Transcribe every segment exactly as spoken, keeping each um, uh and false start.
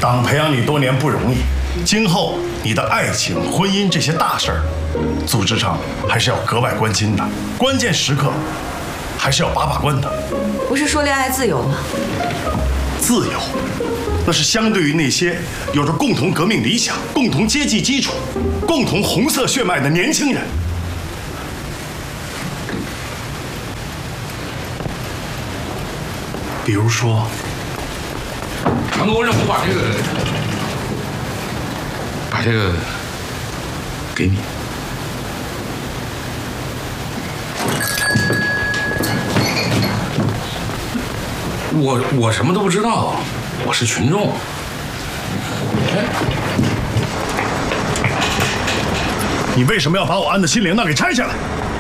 党培养你多年不容易，今后你的爱情、婚姻这些大事儿，组织上还是要格外关心的。关键时刻，还是要把把关的。 不是说恋爱自由吗？ 自由，那是相对于那些有着共同革命理想、共同阶级基础、共同红色血脉的年轻人。比如说， 长工让我把这个，把这个给你。我我什么都不知道，我是群众。哎， 你为什么要把我安的心铃铛给拆下来？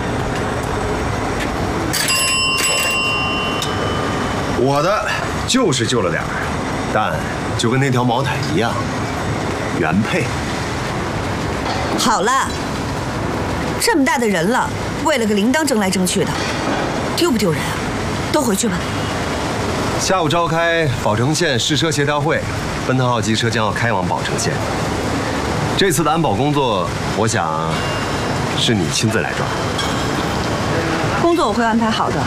我的就是救了俩人，但就跟那条毛毯一样，原配。 好了，这么大的人了，为了个铃铛争来争去的，丢不丢人啊？都回去吧。 下午召开宝城县试车协调会，奔腾号机车将要开往宝城县。这次的安保工作，我想是你亲自来抓。 工作我会安排好的，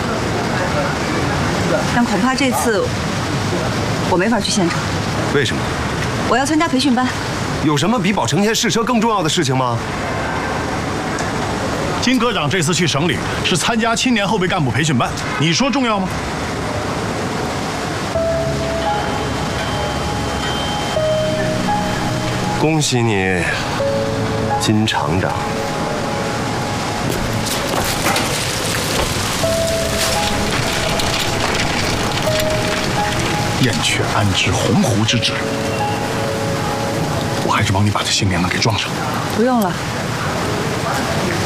但恐怕这次我没法去现场。 为什么？ 我要参加培训班。 有什么比宝城县试车更重要的事情吗？ 金科长这次去省里是参加青年后备干部培训班，你说重要吗？ 恭喜你，金厂长。 燕雀安知鸿鹄之志？我还是帮你把这心铃铛给装上。 不用了。